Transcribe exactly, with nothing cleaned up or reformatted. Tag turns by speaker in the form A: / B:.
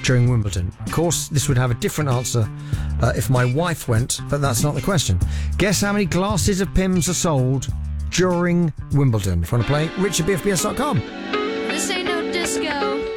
A: during Wimbledon? Of course, this would have a different answer uh, if my wife went, but that's not the question. Guess how many glasses of Pimm's are sold during Wimbledon? If you want to play, richard b f b s dot com.
B: This ain't no disco.